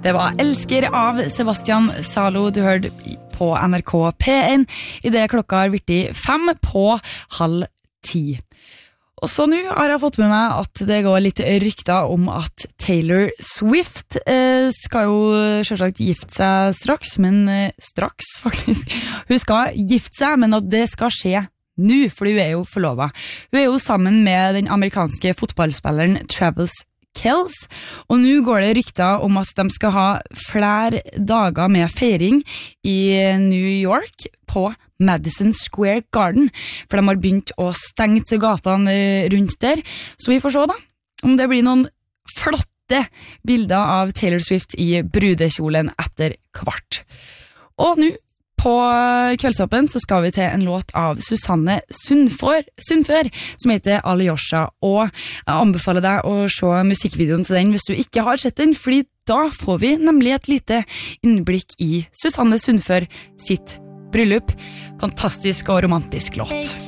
Det var Elsker av Sebastian Salo du hørte på NRK P1 I det klokka har vært 9:05. Og så nå har jeg fått med meg at det går litt rykter om at Taylor Swift skal jo selvsagt gifte seg straks, men straks faktisk. Hun skal gifte seg, men at det skal skje nå, for hun jo forlovet. Hun jo sammen med den amerikanske fotballspilleren Travis Kelce, og nå går det rykter om at de skal ha flere dager med feiring I New York på Madison Square Garden, for de har begynt å stenge til gatene rundt der, så vi får se da, om det blir noen flotte bilder av Taylor Swift I brudekjolen etter hvert. Og nå, på kveldsoppen så skal vi til en låt av Susanne Sundfør som heter Alyosha, og jeg anbefaler deg å se musikkvideoen til den hvis du ikke har sett den, fordi da får vi nemlig et lite innblikk I Susanne Sundfør sitt bryllup. Fantastisk og romantisk låt.